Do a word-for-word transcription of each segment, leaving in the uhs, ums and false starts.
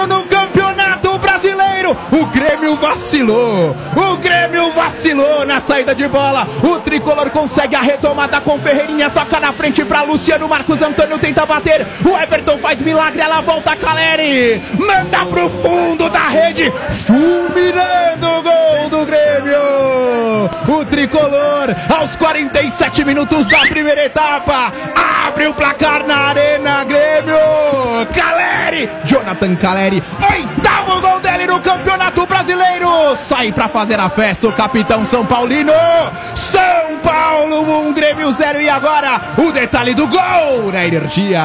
No Campeonato Brasileiro, o Grêmio vacilou, o Grêmio vacilou na saída de bola, o Tricolor consegue a retomada com Ferreirinha, toca na frente para Luciano, Marcos Antônio tenta bater, o Everton faz milagre, ela volta a Caleri, manda pro fundo da rede, fulminando o gol do Grêmio, o Tricolor aos quarenta e sete minutos da primeira etapa, abre o placar na Arena Grêmio, Caleri, Jonathan Caleri, oitavo gol dele no Campeonato Brasileiro, sai pra fazer a festa o capitão São Paulino, São Paulo um, Grêmio zero, e agora o detalhe do gol na Energia.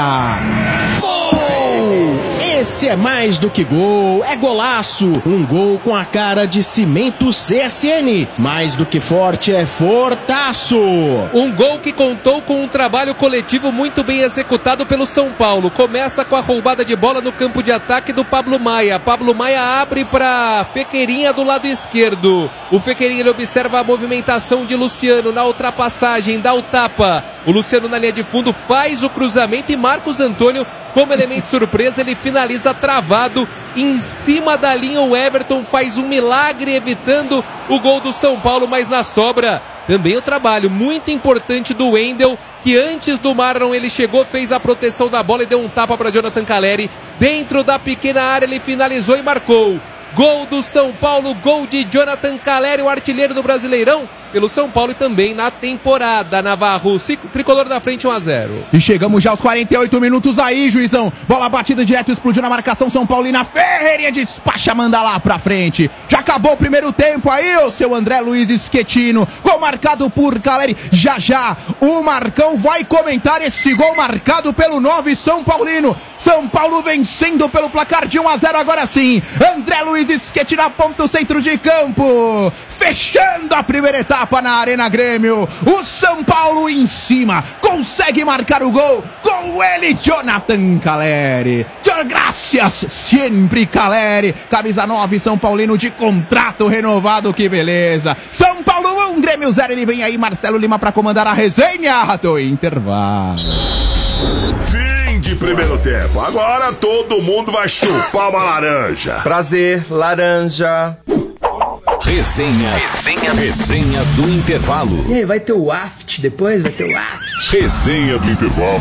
Gol! Esse é mais do que gol, é golaço, um gol com a cara de Cimento C S N, mais do que forte, é fortaço. Um gol que contou com um trabalho coletivo muito bem executado pelo São Paulo, começa com a roubada de bola no campo de ataque do Pablo Maia, Pablo Maia abre para Fequeirinha do lado esquerdo, o Fequeirinha ele observa a movimentação de Luciano na ultrapassagem, dá o tapa, o Luciano na linha de fundo faz o cruzamento e Marcos Antônio, como elemento surpresa, ele finaliza travado em cima da linha, o Everton faz um milagre evitando o gol do São Paulo, mas na sobra também o trabalho muito importante do Wendel, que antes do Marlon ele chegou, fez a proteção da bola e deu um tapa para Jonathan Caleri, dentro da pequena área ele finalizou e marcou. Gol do São Paulo, gol de Jonathan Caleri, o artilheiro do Brasileirão, pelo São Paulo e também na temporada. Navarro, Tricolor na frente um a zero. E chegamos já aos quarenta e oito minutos aí, juizão. Bola batida direto, explodiu na marcação São Paulina. Ferreirinha despacha, manda lá pra frente. Já acabou o primeiro tempo aí, o seu André Luiz Schettino, gol marcado por Caleri. Já já o Marcão vai comentar esse gol marcado pelo nove São Paulino. São Paulo vencendo pelo placar de um a zero agora sim. André Luiz Schettino aponta o centro de campo, fechando a primeira etapa na Arena Grêmio. O São Paulo em cima, consegue marcar o gol com ele, Jonathan Caleri. Graças sempre, Caleri. Camisa nove, São Paulino de contrato renovado, que beleza. São Paulo um, Grêmio zero. Ele vem aí, Marcelo Lima, para comandar a resenha do intervalo. Fim de primeiro tempo. Agora todo mundo vai chupar uma laranja. Prazer, laranja. Resenha, resenha, resenha do intervalo. E aí, vai ter o aft depois? Vai ter o aft. Resenha do intervalo.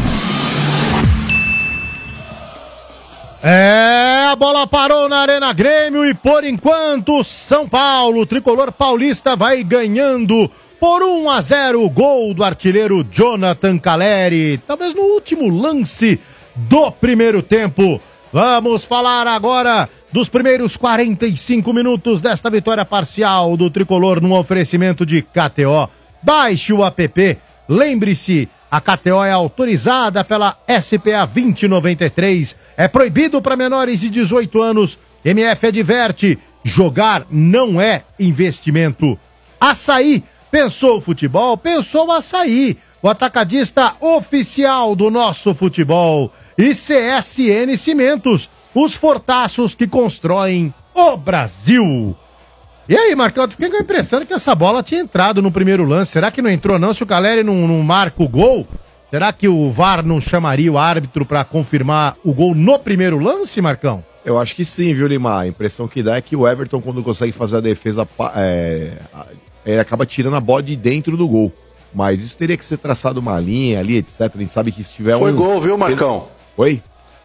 É, a bola parou na Arena Grêmio e por enquanto São Paulo, o Tricolor paulista, vai ganhando por um a zero, o gol do artilheiro Jonathan Caleri, talvez no último lance do primeiro tempo. Vamos falar agora dos primeiros quarenta e cinco minutos desta vitória parcial do Tricolor num oferecimento de K T O. Baixe o app, lembre-se, a K T O é autorizada pela S P A vinte e noventa e três, é proibido para menores de dezoito anos, M F adverte, jogar não é investimento. Açaí, pensou futebol? Pensou Açaí, o atacadista oficial do nosso futebol. E C S N Cimentos, os fortaços que constroem o Brasil. E aí, Marcão, eu fiquei com a impressão que essa bola tinha entrado no primeiro lance. Será que não entrou não? Se o Caleri não, não marca o gol, será que o V A R não chamaria o árbitro para confirmar o gol no primeiro lance, Marcão? Eu acho que sim, viu, Lima? A impressão que dá é que o Everton, quando consegue fazer a defesa, é, ele acaba tirando a bola de dentro do gol. Mas isso teria que ser traçado uma linha ali, etcétera. A gente sabe que se tiver Foi um... gol, viu, Marcão? Oi?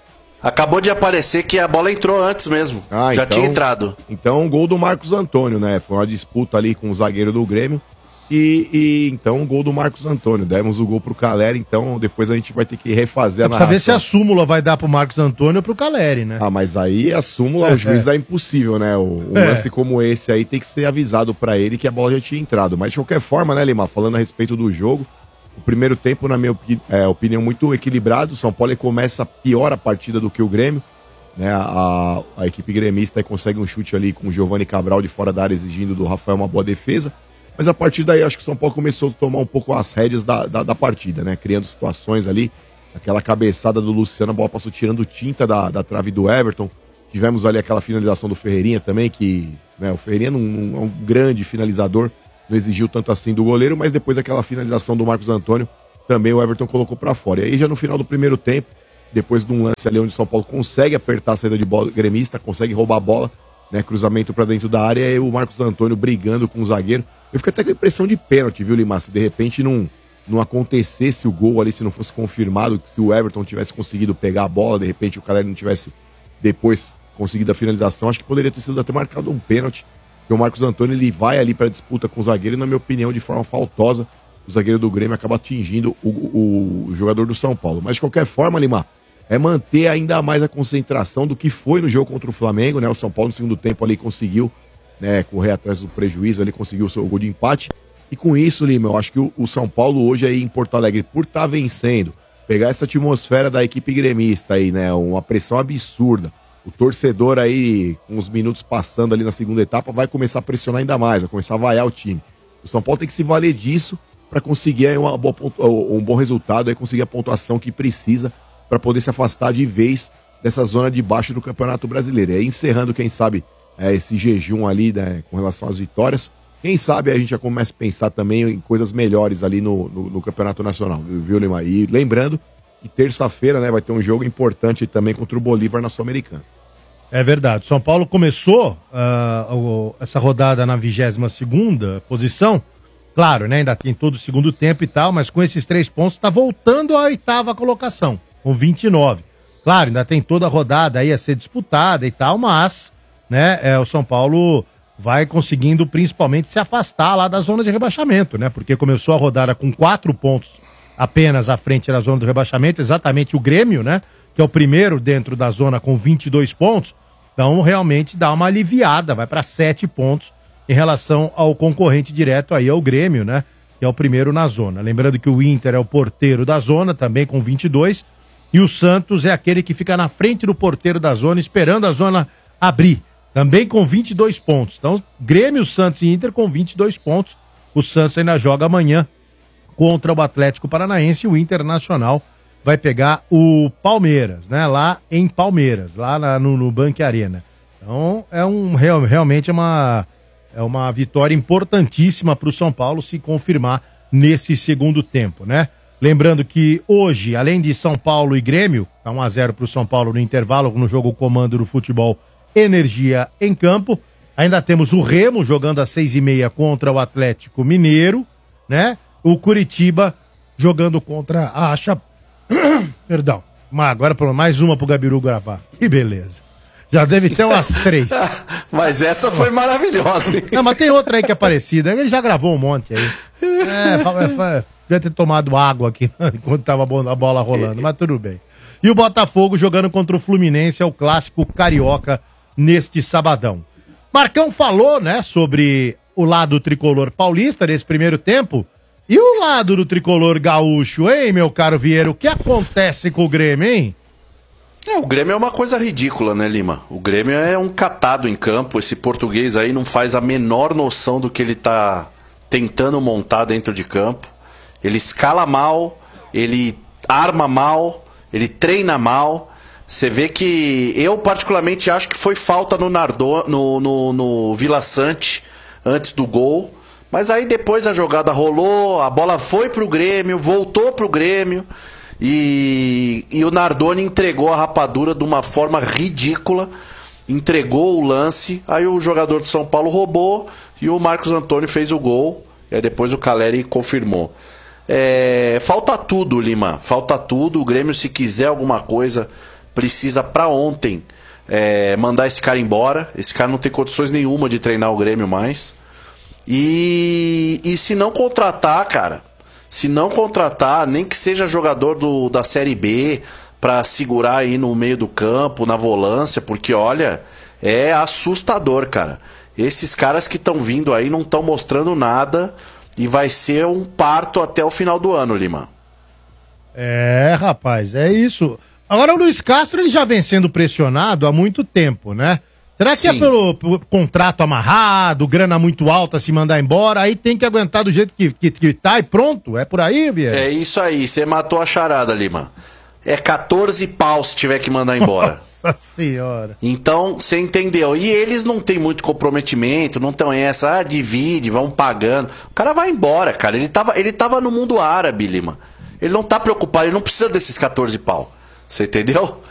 Acabou de aparecer que a bola entrou antes mesmo. Ah, Já então, tinha entrado. Então, gol do Marcos Antônio, né? Foi uma disputa ali com o zagueiro do Grêmio. E, e então, gol do Marcos Antônio. Demos o gol pro Caleri, então depois a gente vai ter que refazer a narração. Precisa ver se a súmula vai dar pro Marcos Antônio ou pro Caleri, né? Ah, mas aí a súmula, é, o juiz é. é impossível, né? O, um é. lance como esse aí tem que ser avisado pra ele que a bola já tinha entrado. Mas de qualquer forma, né, Lima? Falando a respeito do jogo, o primeiro tempo, na minha opi- é, opinião, muito equilibrado. O São Paulo começa pior a partida do que o Grêmio. Né? A, a equipe gremista consegue um chute ali com o Giovani Cabral de fora da área, exigindo do Rafael uma boa defesa. Mas a partir daí, acho que o São Paulo começou a tomar um pouco as rédeas da, da, da partida, né? Criando situações ali. Aquela cabeçada do Luciano, a bola passou tirando tinta da, da trave do Everton. Tivemos ali aquela finalização do Ferreirinha também, que né, o Ferreirinha não, não é um grande finalizador, não exigiu tanto assim do goleiro, mas depois aquela finalização do Marcos Antônio, também o Everton colocou pra fora. E aí já no final do primeiro tempo, depois de um lance ali onde o São Paulo consegue apertar a saída de bola gremista, consegue roubar a bola, né, cruzamento pra dentro da área, e o Marcos Antônio brigando com o zagueiro. Eu fico até com a impressão de pênalti, viu, Lima? Se de repente não, não acontecesse o gol ali, se não fosse confirmado, se o Everton tivesse conseguido pegar a bola, de repente o Caleri não tivesse depois conseguido a finalização, acho que poderia ter sido até marcado um pênalti, porque o Marcos Antônio ele vai ali pra disputa com o zagueiro e, na minha opinião, de forma faltosa, o zagueiro do Grêmio acaba atingindo o, o, o jogador do São Paulo. Mas de qualquer forma, Lima, é manter ainda mais a concentração do que foi no jogo contra o Flamengo, né? O São Paulo no segundo tempo ali conseguiu, né, correr atrás do prejuízo, ali conseguiu o seu gol de empate. E com isso, Lima, eu acho que o, o São Paulo hoje aí em Porto Alegre, por estar tá vencendo, pegar essa atmosfera da equipe gremista aí, né? Uma pressão absurda. O torcedor aí, com os minutos passando ali na segunda etapa, vai começar a pressionar ainda mais, vai começar a vaiar o time. O São Paulo tem que se valer disso para conseguir aí uma boa, um bom resultado, aí conseguir a pontuação que precisa para poder se afastar de vez dessa zona de baixo do Campeonato Brasileiro. E aí, encerrando, quem sabe, é, esse jejum ali, né, com relação às vitórias, quem sabe a gente já começa a pensar também em coisas melhores ali no, no, no Campeonato Nacional, viu, Lima? E lembrando que terça-feira, né, vai ter um jogo importante também contra o Bolívar na Sul-Americana. É verdade. São Paulo começou uh, essa rodada na vigésima segunda posição. Claro, né? Ainda tem todo o segundo tempo e tal, mas com esses três pontos está voltando à oitava colocação, com vinte e nove. Claro, ainda tem toda a rodada aí a ser disputada e tal, mas, né, é, o São Paulo vai conseguindo principalmente se afastar lá da zona de rebaixamento, né? Porque começou a rodada com quatro pontos apenas à frente da zona do rebaixamento, exatamente o Grêmio, né? Que é o primeiro dentro da zona com vinte e dois pontos. Então, realmente dá uma aliviada, vai para sete pontos em relação ao concorrente direto aí, ao Grêmio, né? Que é o primeiro na zona. Lembrando que o Inter é o porteiro da zona, também com vinte e dois, e o Santos é aquele que fica na frente do porteiro da zona, esperando a zona abrir, também com vinte e dois pontos. Então, Grêmio, Santos e Inter com vinte e dois pontos. O Santos ainda joga amanhã contra o Atlético Paranaense, e o Internacional vai pegar o Palmeiras, né? Lá em Palmeiras, lá na, no, no Banque Arena. Então, é um, real, realmente é uma, é uma vitória importantíssima para o São Paulo se confirmar nesse segundo tempo, né? Lembrando que hoje, além de São Paulo e Grêmio, tá um a zero para o São Paulo no intervalo, no jogo comando do futebol Energia em campo, ainda temos o Remo jogando às seis e meia contra o Atlético Mineiro, né? O Curitiba jogando contra a Chape... Perdão. Mas agora mais uma pro Gabiru gravar. Que beleza. Já deve ter umas três. Mas essa foi maravilhosa. Hein? Não, mas tem outra aí que é parecida. Ele já gravou um monte aí. É, devia ter tomado água aqui enquanto tava a bola rolando, mas tudo bem. E o Botafogo jogando contra o Fluminense, é o clássico carioca neste sabadão. Marcão falou, né, sobre o lado tricolor paulista nesse primeiro tempo. E o lado do tricolor gaúcho, hein, meu caro Vieira? O que acontece com o Grêmio, hein? É, o Grêmio é uma coisa ridícula, né, Lima? O Grêmio é um catado em campo. Esse português aí não faz a menor noção do que ele tá tentando montar dentro de campo. Ele escala mal, ele arma mal, ele treina mal. Você vê que eu particularmente acho que foi falta no Nardô, no, no, no Vila Sante antes do gol. Mas aí depois a jogada rolou, a bola foi pro Grêmio, voltou pro Grêmio e, e o Nardoni entregou a rapadura de uma forma ridícula, entregou o lance, aí o jogador de São Paulo roubou e o Marcos Antônio fez o gol, e aí depois o Caleri confirmou. É, falta tudo, Lima, falta tudo. O Grêmio, se quiser alguma coisa, precisa pra ontem é, mandar esse cara embora. Esse cara não tem condições nenhuma de treinar o Grêmio mais. E, e se não contratar, cara, se não contratar, nem que seja jogador do, da Série B, pra segurar aí no meio do campo, na volância, porque olha, é assustador, cara. Esses caras que estão vindo aí não estão mostrando nada e vai ser um parto até o final do ano, Lima. É, rapaz, é isso. Agora o Luiz Castro ele já vem sendo pressionado há muito tempo, né? Será que Sim. é pelo, pelo contrato amarrado, grana muito alta, se mandar embora, aí tem que aguentar do jeito que, que, que tá e pronto? É por aí, Vieira? É isso aí, você matou a charada, Lima. É quatorze pau se tiver que mandar embora. Nossa senhora. Então, você entendeu. E eles não têm muito comprometimento, não estão essa, ah, divide, vão pagando. O cara vai embora, cara. Ele tava, ele tava no mundo árabe, Lima. Ele não tá preocupado, ele não precisa desses quatorze pau. Você entendeu?